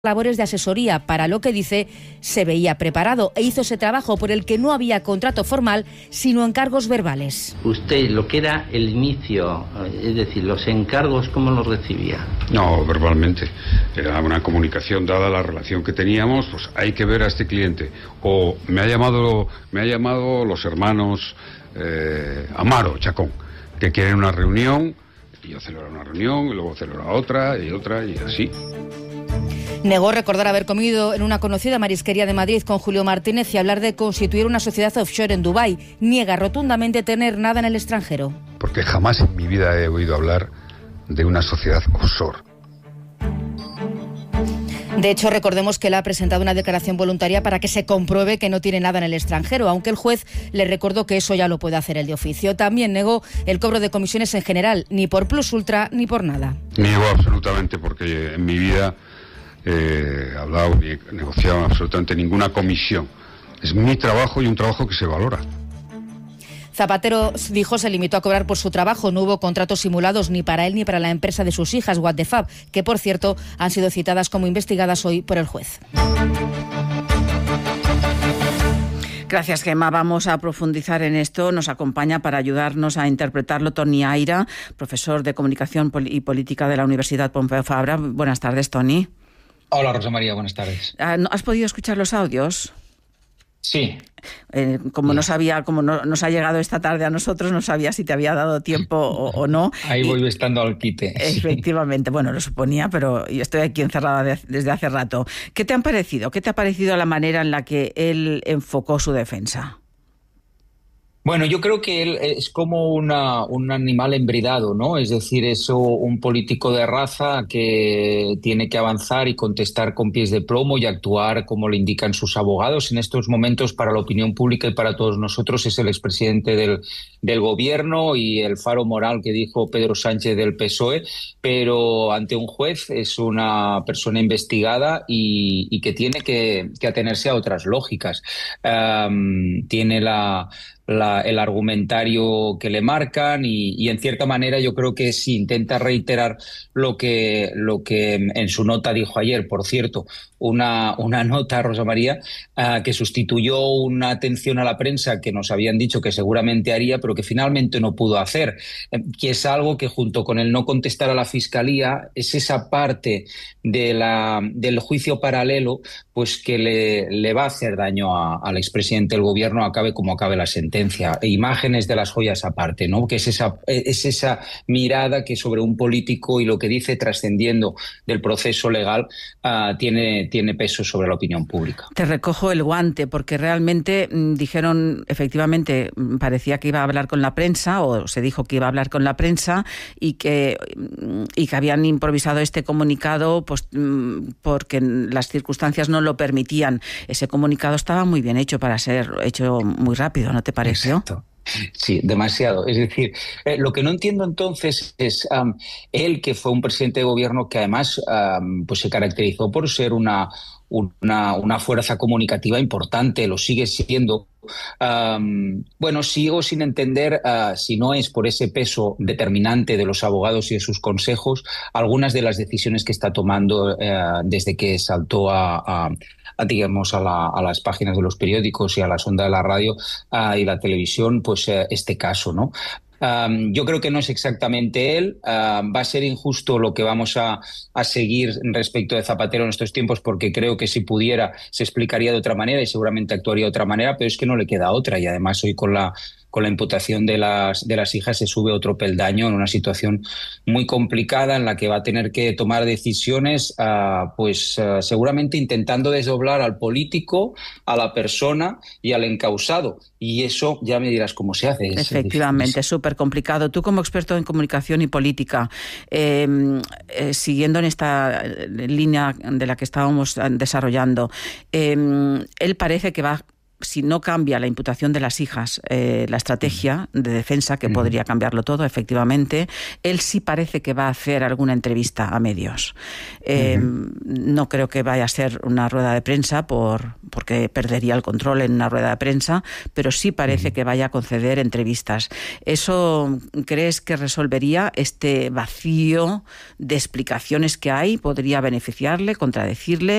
labores de asesoría, para lo que dice se veía preparado e hizo ese trabajo por el que no había contrato formal, sino encargos verbales. Usted, lo que era el inicio, es decir, los encargos, ¿cómo los recibía? No, verbalmente. Era una comunicación, dada la relación que teníamos, pues hay que ver a este cliente. O me ha llamado los hermanos Amaro, Chacón, que quieren una reunión, y yo celebro una reunión, y luego celebro otra, y así. Negó recordar haber comido en una conocida marisquería de Madrid con Julio Martínez y hablar de constituir una sociedad offshore en Dubái. Niega rotundamente tener nada en el extranjero. Porque jamás en mi vida he oído hablar de una sociedad offshore. De hecho, recordemos que él ha presentado una declaración voluntaria para que se compruebe que no tiene nada en el extranjero, aunque el juez le recordó que eso ya lo puede hacer él de oficio. También negó el cobro de comisiones en general, ni por Plus Ultra ni por nada. Niego absolutamente, porque en mi vida he hablado ni he negociado absolutamente ninguna comisión. Es mi trabajo y un trabajo que se valora. Zapatero, dijo, se limitó a cobrar por su trabajo. No hubo contratos simulados ni para él ni para la empresa de sus hijas, What the Fab, que por cierto han sido citadas como investigadas hoy por el juez. Gracias, Gemma. Vamos a profundizar en esto. Nos acompaña para ayudarnos a interpretarlo Toni Aira, profesor de Comunicación y Política de la Universidad Pompeu Fabra. Buenas tardes, Toni. Hola, Rosa María, buenas tardes. ¿Has podido escuchar los audios? Sí. Como nos ha llegado esta tarde a nosotros, no sabía si te había dado tiempo o no. Ahí voy estando al quite. Efectivamente, sí. Bueno, lo suponía, pero yo estoy aquí encerrada desde hace rato. ¿Qué te han parecido? ¿Qué te ha parecido la manera en la que él enfocó su defensa? Bueno, yo creo que él es como un animal embridado, ¿no? Es decir, un político de raza que tiene que avanzar y contestar con pies de plomo y actuar como le indican sus abogados. En estos momentos, para la opinión pública y para todos nosotros, es el expresidente del gobierno y el faro moral que dijo Pedro Sánchez del PSOE, pero ante un juez es una persona investigada y que tiene que atenerse a otras lógicas. Tiene el argumentario que le marcan y en cierta manera yo creo que sí intenta reiterar lo que en su nota dijo ayer, por cierto, una nota, Rosa María, que sustituyó una atención a la prensa que nos habían dicho que seguramente haría, pero que finalmente no pudo hacer, que es algo que junto con el no contestar a la Fiscalía es esa parte del juicio paralelo pues que le va a hacer daño al expresidente del gobierno, acabe como acabe la sentencia. Imágenes de las joyas aparte, ¿no? Que es esa mirada que sobre un político y lo que dice trascendiendo del proceso legal tiene peso sobre la opinión pública. Te recojo el guante porque realmente dijeron, efectivamente, parecía que iba a hablar con la prensa o se dijo que iba a hablar con la prensa y que habían improvisado este comunicado pues porque las circunstancias no lo permitían. Ese comunicado estaba muy bien hecho para ser hecho muy rápido, ¿no te pareció? Exacto. Sí, demasiado. Es decir, lo que no entiendo entonces es él, que fue un presidente de gobierno que además pues se caracterizó por ser una fuerza comunicativa importante, lo sigue siendo. Bueno, sigo sin entender si no es por ese peso determinante de los abogados y de sus consejos algunas de las decisiones que está tomando desde que saltó digamos a las páginas de los periódicos y a las ondas de la radio y la televisión, pues este caso, ¿no? Yo creo que no es exactamente él. Va a ser injusto lo que vamos a seguir respecto de Zapatero en estos tiempos, porque creo que si pudiera se explicaría de otra manera y seguramente actuaría de otra manera, pero es que no le queda otra y además hoy con la imputación de las hijas se sube otro peldaño en una situación muy complicada en la que va a tener que tomar decisiones seguramente intentando desdoblar al político, a la persona y al encausado. Y eso ya me dirás cómo se hace. Efectivamente, es súper complicado. Tú como experto en comunicación y política, siguiendo en esta línea de la que estábamos desarrollando, él parece que va... Si no cambia la imputación de las hijas, la estrategia de defensa, que podría cambiarlo todo, efectivamente, él sí parece que va a hacer alguna entrevista a medios. No creo que vaya a ser una rueda de prensa por porque perdería el control en una rueda de prensa, pero sí parece que vaya a conceder entrevistas. ¿Eso crees que resolvería este vacío de explicaciones que hay? ¿Podría beneficiarle, contradecirle?